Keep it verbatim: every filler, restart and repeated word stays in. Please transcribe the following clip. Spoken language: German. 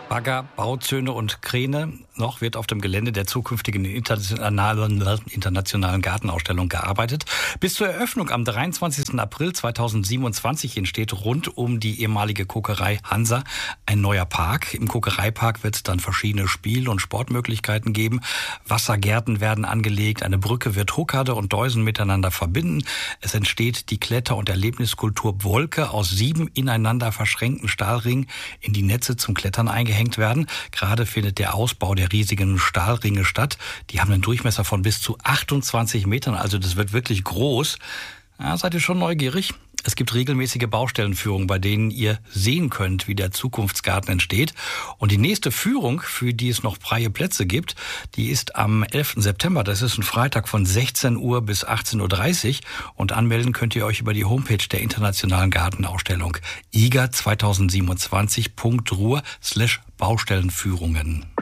Bagger, Bauzäune und Kräne. Noch wird auf dem Gelände der zukünftigen internationalen, internationalen Gartenausstellung gearbeitet. Bis zur Eröffnung am dreiundzwanzigsten April zweitausendsiebenundzwanzig entsteht rund um die ehemalige Kokerei Hansa ein neuer Park. Im Kokereipark wird es dann verschiedene Spiel- und Sportmöglichkeiten geben. Wassergärten werden angelegt, eine Brücke wird Huckade und Deusen miteinander verbinden. Es entsteht die Kletter- und Erlebniskultur Wolke aus sieben ineinander verschränkten Stahlringen in die Netze zum Klettern eingehängt werden. Gerade findet der Ausbau der riesigen Stahlringe statt. Die haben einen Durchmesser von bis zu achtundzwanzig Metern, also das wird wirklich groß. Ja, seid ihr schon neugierig? Es gibt regelmäßige Baustellenführungen, bei denen ihr sehen könnt, wie der Zukunftsgarten entsteht. Und die nächste Führung, für die es noch freie Plätze gibt, die ist am elften September. Das ist ein Freitag von sechzehn Uhr bis achtzehn Uhr dreißig. Und anmelden könnt ihr euch über die Homepage der Internationalen Gartenausstellung i g a zweitausendsiebenundzwanzig punkt ruhr slash Baustellenführungen.